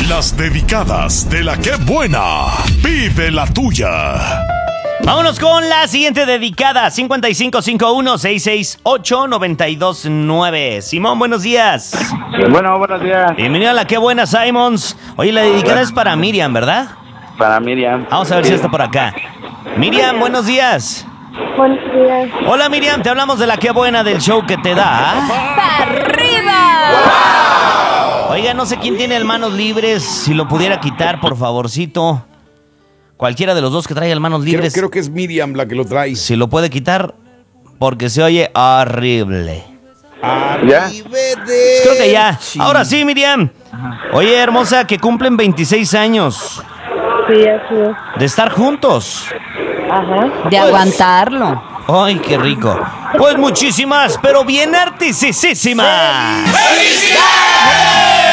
Las dedicadas de la que buena. Vive la tuya. Vámonos con la siguiente dedicada, 5551-668-929. Simón, buenos días. Bueno, buenos días. Bienvenido a la Qué Buena, Simons. Oye, la dedicada es para Miriam, ¿verdad? Para Miriam. Vamos a ver si está por acá. Miriam, buenos días. Buenos días. Hola, Miriam, te hablamos de la Qué Buena del show que te da. ¡Arriba! Oiga, no sé quién tiene el manos libres. Si lo pudiera quitar, por favorcito. Cualquiera de los dos que traiga el manos libres. Creo que es Miriam la que lo trae. Si lo puede quitar, porque se oye horrible. ¿Ya? Creo que ya. Ahora sí, Miriam. Oye, hermosa, que cumplen 26 años Sí, así es. de estar juntos. Ajá. De aguantarlo. Ay, qué rico. Pues muchísimas, pero bien artisísimas. ¡Felicidades!